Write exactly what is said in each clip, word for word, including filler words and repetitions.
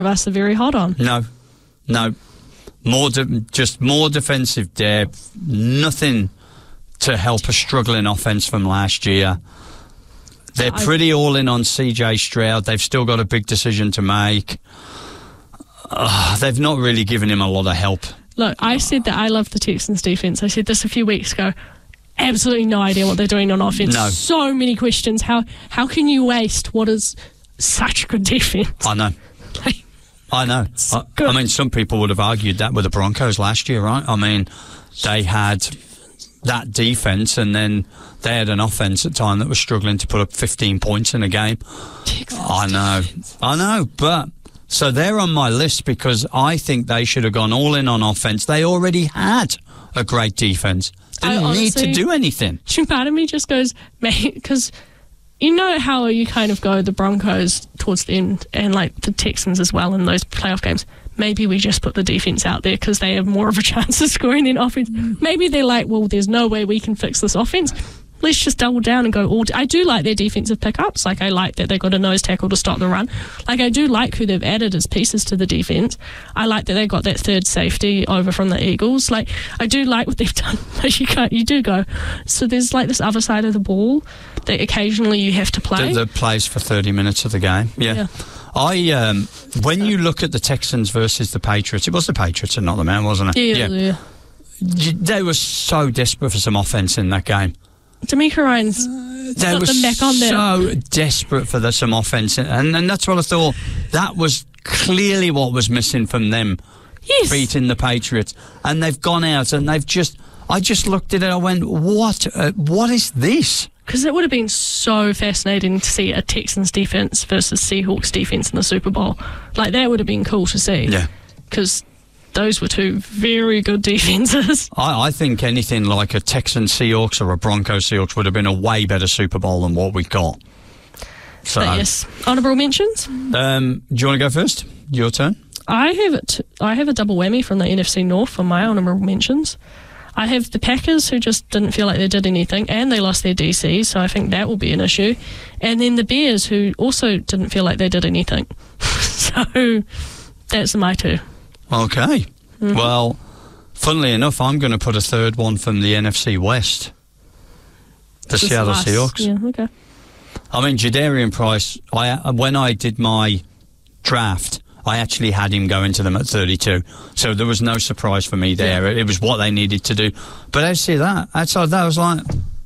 of us are very hot on. No, no. More de- just more defensive depth. Nothing to help a struggling offence from last year. They're pretty all in on C J Stroud. They've still got a big decision to make. Uh, they've not really given him a lot of help. Look, I said that I love the Texans defence. I said this a few weeks ago. Absolutely no idea what they're doing on offence. No. So many questions. How how can you waste what is such good defence? I know. Like, I know. I, I mean, some people would have argued that with the Broncos last year, right? I mean, they had that defence and then they had an offence at the time that was struggling to put up fifteen points in a game. Texans I know. defense. I know. But so they're on my list because I think they should have gone all in on offence. They already had a great defence. Didn't honestly, need to do anything. Part of me just goes, mate, because you know how you kind of go the Broncos towards the end and like the Texans as well in those playoff games. Maybe we just put the defense out there because they have more of a chance of scoring than offense. Maybe they're like, well, there's no way we can fix this offense. Let's just double down and go all. I do like their defensive pickups. Like I like that they got a nose tackle to stop the run. Like I do like who they've added as pieces to the defense. I like that they got that third safety over from the Eagles. Like I do like what they've done. Like you can't, you do go. So there's like this other side of the ball that occasionally you have to play. That plays for thirty minutes of the game. Yeah. Yeah. I um, when you look at the Texans versus the Patriots, it was the Patriots and not the man, wasn't it? Yeah, yeah. You- They were so desperate for some offense in that game. D'Amico Ryan's They got were the neck on there. so desperate for the, some offense, and and that's what I thought. That was clearly what was missing from them Yes. beating the Patriots, and they've gone out and they've just. I just looked at it. I went, "What? Uh, what is this?" Because it would have been so fascinating to see a Texans defense versus Seahawks defense in the Super Bowl. Like that would have been cool to see. Yeah. Because those were two very good defenses. I, I think anything like a Texan Seahawks or a Broncos Seahawks would have been a way better Super Bowl than what we got. So, But yes, honourable mentions. um, do you want to go first? Your turn. I have t- I have a double whammy from the N F C North for my honourable mentions. I have the Packers, who just didn't feel like they did anything, and they lost their D C, so I think that will be an issue. And then the Bears, who also didn't feel like they did anything. So that's my two. Okay. Mm-hmm. Well, funnily enough, I'm going to put a third one from the N F C West. The Just Seattle last- Seahawks. Yeah, okay. I mean, Jadarian Price, I, when I did my draft, I actually had him go into them at thirty-two. So there was no surprise for me there. Yeah. It was what they needed to do. But I see that. Outside that, I was like,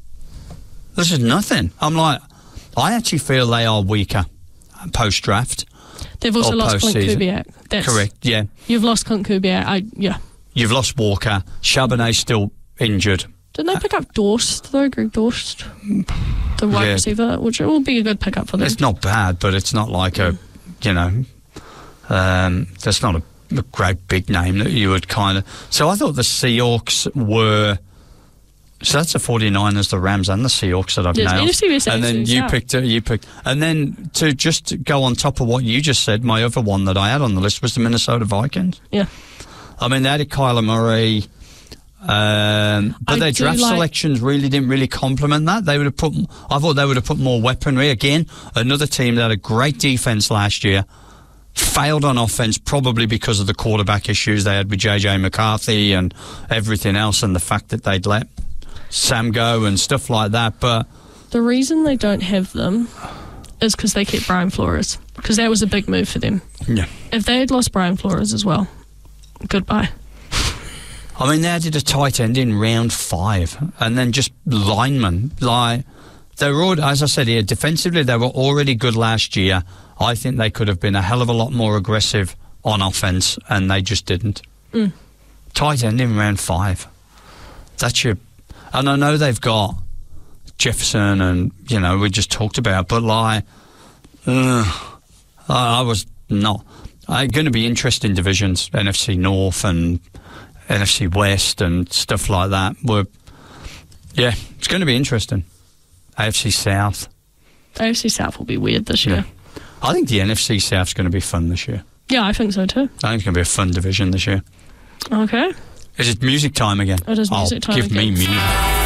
this is nothing. I'm like, I actually feel they are weaker post-draft. They've also Or lost Clint postseason. Kubiak. That's, Correct, yeah. You've lost Clint Kubiak. I, yeah. You've lost Walker. Charbonnet's still injured. Didn't they pick up Dorst, though? Greg Dorst? The wide Yeah. receiver, which will be a good pickup for them. It's not bad, but it's not like a, you know, um, that's not a, a great big name that you would kind of. So I thought the Seahawks were. So that's the forty-niners, the Rams, and the Seahawks that I've Yes, N nailed. F C West, And then N F C you South. picked, uh, you picked, and then to just go on top of what you just said, my other one that I had on the list was the Minnesota Vikings. Yeah. I mean, they had Kyler Murray. Um, but I their do draft like- selections really didn't really complement that. They would have put. I thought they would have put more weaponry. Again, another team that had a great defense last year, failed on offense probably because of the quarterback issues they had with J J McCarthy and everything else, and the fact that they'd let Sam go and stuff like that. But The reason they don't have them is because they kept Brian Flores, because that was a big move for them. yeah, If they had lost Brian Flores as well, goodbye. I mean, they added a tight end in round five, and then just linemen. Like they were, all, as I said here, defensively they were already good last year. I think they could have been a hell of a lot more aggressive on offense, and they just didn't. Mm. Tight end in round five. That's your, and I know they've got Jefferson, and you know we just talked about, but like, uh, I, I was not. I'm going to be interested in divisions, N F C North and N F C West and stuff like that. We're, yeah, it's going to be interesting. A F C South. A F C South will be weird this year. Yeah. I think the N F C South's going to be fun this year. Yeah, I think so too. I think it's going to be a fun division this year. Okay. Is it music time again? It is music oh, time give me again. music.